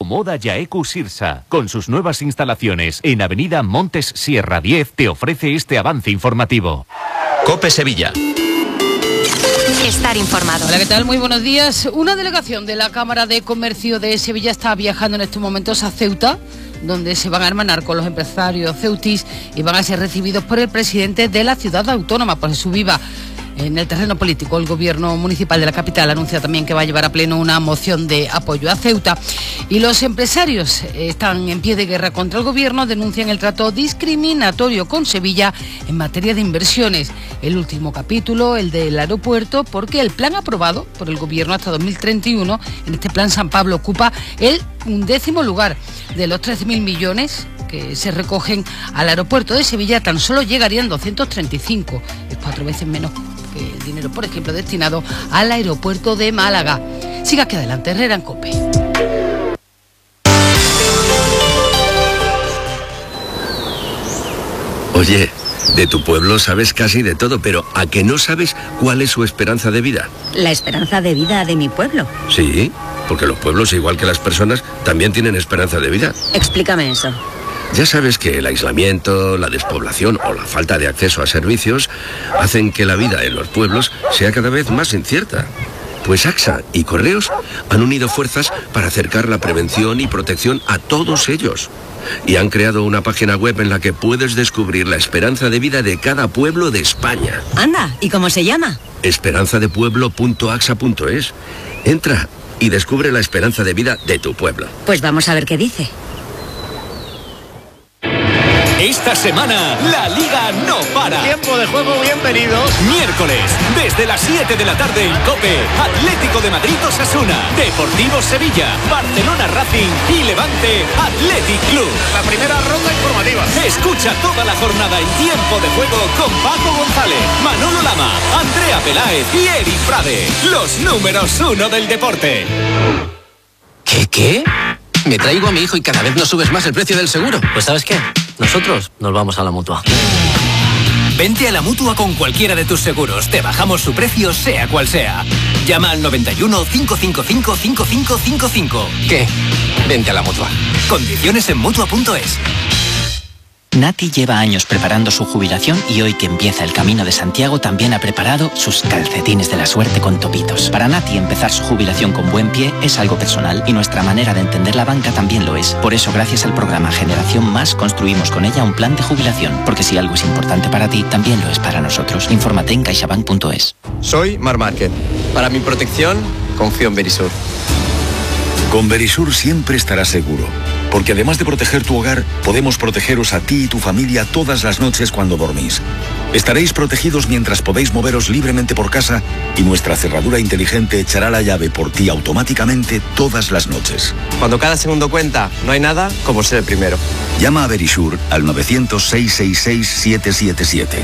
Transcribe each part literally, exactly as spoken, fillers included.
Moda Yaeku Sirsa, con sus nuevas instalaciones en Avenida Montes Sierra diez, te ofrece este avance informativo. COPE Sevilla. Estar informado. Hola, ¿qué tal? Muy buenos días. Una delegación de la Cámara de Comercio de Sevilla está viajando en estos momentos a Ceuta, donde se van a hermanar con los empresarios ceutis y van a ser recibidos por el presidente de la ciudad autónoma, por Jesús Viva. En el terreno político, el gobierno municipal de la capital anuncia también que va a llevar a pleno una moción de apoyo a Ceuta. Y los empresarios están en pie de guerra contra el gobierno, denuncian el trato discriminatorio con Sevilla en materia de inversiones. El último capítulo, el del aeropuerto, porque el plan aprobado por el gobierno hasta dos mil treinta y uno, en este plan San Pablo, ocupa el undécimo lugar de los trece mil millones que se recogen al aeropuerto de Sevilla. Tan solo llegarían doscientos treinta y cinco, es cuatro veces menos que el dinero, por ejemplo, destinado al aeropuerto de Málaga. Siga aquí adelante, Herrera en COPE. Oye, de tu pueblo sabes casi de todo, pero ¿a que no sabes cuál es su esperanza de vida? La esperanza de vida de mi pueblo. Sí, porque los pueblos, igual que las personas, también tienen esperanza de vida. Explícame eso. Ya sabes que el aislamiento, la despoblación o la falta de acceso a servicios hacen que la vida en los pueblos sea cada vez más incierta. Pues AXA y Correos han unido fuerzas para acercar la prevención y protección a todos ellos. Y han creado una página web en la que puedes descubrir la esperanza de vida de cada pueblo de España. Anda, ¿y cómo se llama? esperanzadepueblo punto axa punto es. Entra y descubre la esperanza de vida de tu pueblo. Pues vamos a ver qué dice. Esta semana, la Liga no para. Tiempo de juego, bienvenidos. Miércoles, desde las siete de la tarde en COPE, Atlético de Madrid Osasuna, Deportivo Sevilla, Barcelona Racing y Levante Athletic Club. La primera ronda informativa. Escucha toda la jornada en Tiempo de Juego con Paco González, Manolo Lama, Andrea Peláez y Eric Frade, los números uno del deporte. ¿Qué, qué? Me traigo a mi hijo y cada vez nos subes más el precio del seguro. Pues ¿sabes qué? Nosotros nos vamos a la Mutua. Vente a la Mutua con cualquiera de tus seguros. Te bajamos su precio, sea cual sea. Llama al noventa y uno, cinco cinco cinco, cinco cinco cinco cinco. ¿Qué? Vente a la Mutua. Condiciones en Mutua punto es. Nati lleva años preparando su jubilación y hoy que empieza el Camino de Santiago también ha preparado sus calcetines de la suerte con topitos. Para Nati empezar su jubilación con buen pie es algo personal y nuestra manera de entender la banca también lo es. Por eso gracias al programa Generación Más construimos con ella un plan de jubilación, porque si algo es importante para ti, también lo es para nosotros. Infórmate en caixabank punto es. Soy Mar Márquez. Para mi protección, confío en Verisur. Con Verisur siempre estarás seguro, porque además de proteger tu hogar, podemos protegeros a ti y tu familia todas las noches cuando dormís. Estaréis protegidos mientras podéis moveros libremente por casa y nuestra cerradura inteligente echará la llave por ti automáticamente todas las noches. Cuando cada segundo cuenta, no hay nada como ser el primero. Llama a Verisur al novecientos, seiscientos sesenta y seis, siete siete siete.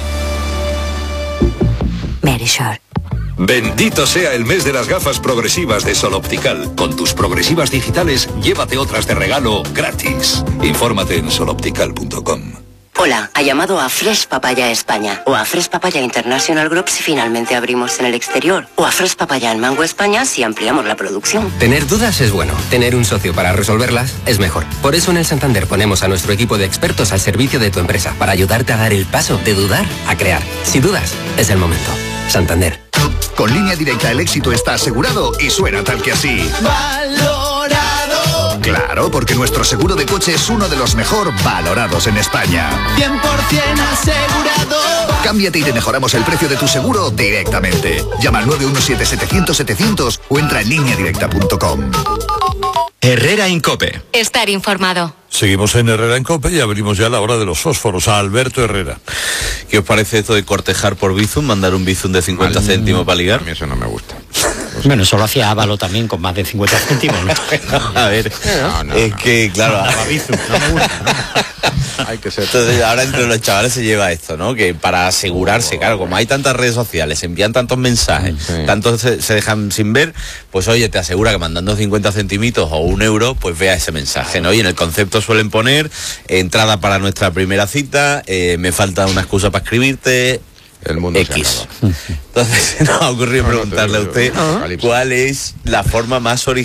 Verisur. Bendito sea el mes de las gafas progresivas de Sol Optical. Con tus progresivas digitales, llévate otras de regalo gratis. Infórmate en sol optical punto com. Hola, ha llamado a Fresh Papaya España o a Fresh Papaya International Group si finalmente abrimos en el exterior o a Fresh Papaya en Mango España si ampliamos la producción. Tener dudas es bueno, tener un socio para resolverlas es mejor. Por eso en el Santander ponemos a nuestro equipo de expertos al servicio de tu empresa para ayudarte a dar el paso de dudar a crear. Si dudas, es el momento. Santander. Con Línea Directa el éxito está asegurado y suena tal que así. ¡Valorado! Claro, porque nuestro seguro de coche es uno de los mejor valorados en España. cien por ciento asegurado. Cámbiate y te mejoramos el precio de tu seguro directamente. Llama al nueve uno siete, setecientos, setecientos o entra en línea directa punto com. Herrera en COPE. Estar informado. Seguimos en Herrera en COPE y abrimos ya la hora de los fósforos a Alberto Herrera. ¿Qué os parece esto de cortejar por Bizum? Mandar un Bizum de cincuenta Mal, céntimos para ligar. A mí eso no me gusta. Bueno, eso lo hacía Ávalo también con más de cincuenta céntimos, ¿no? A ver, no, no, es no. que, claro... No, Bizum, no me gusta, ¿no? Hay que ser. Entonces ahora entre los chavales se lleva esto, ¿no? Que para asegurarse, claro, como hay tantas redes sociales, envían tantos mensajes, sí. tantos se, se dejan sin ver, pues oye, te asegura que mandando cincuenta centimitos o un euro, pues vea ese mensaje, ¿no? Y en el concepto suelen poner entrada para nuestra primera cita, eh, me falta una excusa para escribirte, el mundo X. Entonces se nos ha ocurrido preguntarle a usted cuál es la forma más original